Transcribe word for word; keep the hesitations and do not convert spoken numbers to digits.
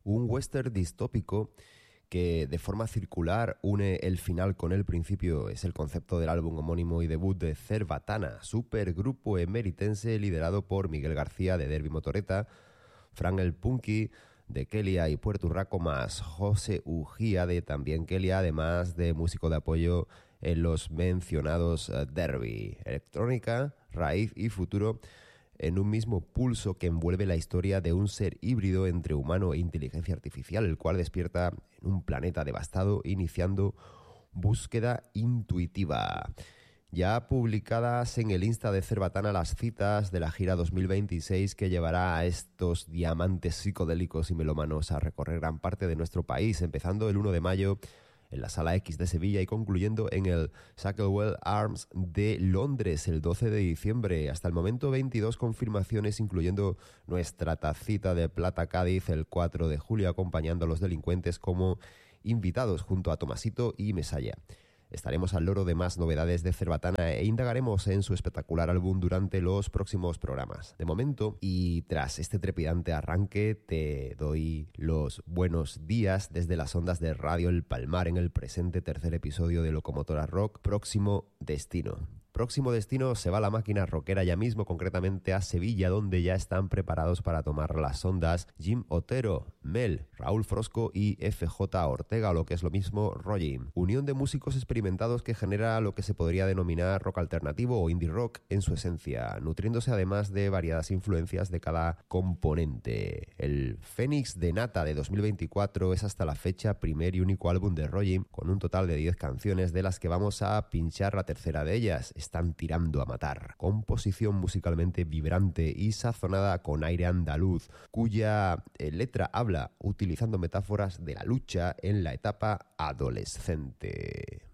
un western distópico que de forma circular une el final con el principio. Es el concepto del álbum homónimo y debut de Cerbatana, supergrupo emeritense liderado por Miguel García de Derby Motoreta, Fran el Punky de Kelia y Puerto Urraco, más José Ugía de también Kelia, además de músico de apoyo en los mencionados uh, Derby. Electrónica, raíz y futuro en un mismo pulso que envuelve la historia de un ser híbrido entre humano e inteligencia artificial, el cual despierta en un planeta devastado, iniciando búsqueda intuitiva. Ya publicadas en el Insta de Cerbatana las citas de la gira dos mil veintiséis que llevará a estos diamantes psicodélicos y melómanos a recorrer gran parte de nuestro país, empezando el uno de mayo en la Sala X de Sevilla y concluyendo en el Shacklewell Arms de Londres el doce de diciembre. Hasta el momento veintidós confirmaciones, incluyendo nuestra tacita de plata Cádiz el cuatro de julio, acompañando a los delincuentes como invitados junto a Tomasito y Mesalla. Estaremos al loro de más novedades de Cerbatana e indagaremos en su espectacular álbum durante los próximos programas. De momento, y tras este trepidante arranque, te doy los buenos días desde las ondas de Radio El Palmar en el presente tercer episodio de Locomotora Rock, Próximo Destino. Próximo destino se va la máquina rockera ya mismo, concretamente a Sevilla, donde ya están preparados para tomar las ondas Jim Otero, Mel, Raúl Frosco y F J Ortega, o lo que es lo mismo, Rojim. Unión de músicos experimentados que genera lo que se podría denominar rock alternativo o indie rock en su esencia, nutriéndose además de variadas influencias de cada componente. El Fénix de Nata de dos mil veinticuatro es hasta la fecha primer y único álbum de Rojim, con un total de diez canciones, de las que vamos a pinchar la tercera de ellas. Están tirando a matar. Composición musicalmente vibrante y sazonada con aire andaluz, cuya eh, letra habla utilizando metáforas de la lucha en la etapa adolescente.